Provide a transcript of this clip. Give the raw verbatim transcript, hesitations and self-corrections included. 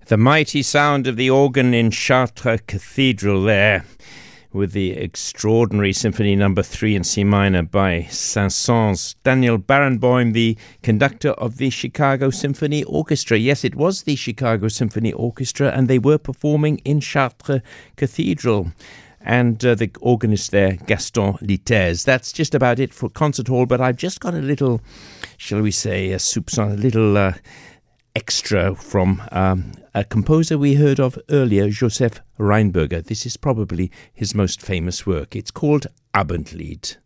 The mighty sound of the organ in Chartres Cathedral there, with the extraordinary Symphony Number three in C minor by Saint-Saëns. Daniel Barenboim, the conductor of the Chicago Symphony Orchestra. Yes, it was the Chicago Symphony Orchestra, and they were performing in Chartres Cathedral. And uh, the organist there, Gaston Litaize. That's just about it for Concert Hall, but I've just got a little, shall we say, a soupçon, a little uh, extra from um, a composer we heard of earlier, Joseph Rheinberger. This is probably his most famous work. It's called Abendlied.